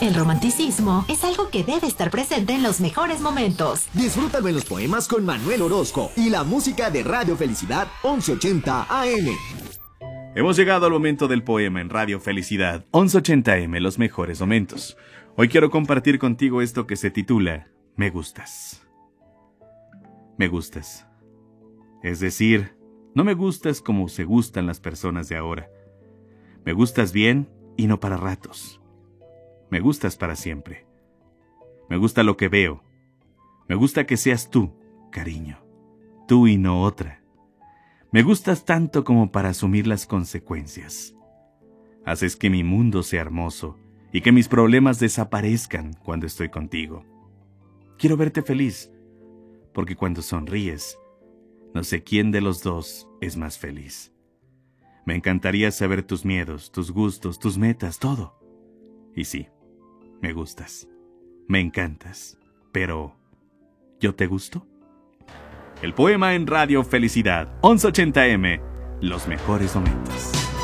El romanticismo es algo que debe estar presente en los mejores momentos. Disfrútalo en los poemas con Manuel Orozco y la música de Radio Felicidad 1180 AM. Hemos llegado al momento del poema en Radio Felicidad 1180 AM, los mejores momentos. Hoy quiero compartir contigo esto que se titula Me gustas. Me gustas. Es decir, no me gustas como se gustan las personas de ahora. Me gustas bien y no para ratos. Me gustas para siempre. Me gusta lo que veo. Me gusta que seas tú, cariño. Tú y no otra. Me gustas tanto como para asumir las consecuencias. Haces que mi mundo sea hermoso y que mis problemas desaparezcan cuando estoy contigo. Quiero verte feliz, porque cuando sonríes, no sé quién de los dos es más feliz. Me encantaría saber tus miedos, tus gustos, tus metas, todo. Y sí, me gustas, me encantas, pero ¿yo te gusto? El poema en Radio Felicidad 1180 AM, los mejores momentos.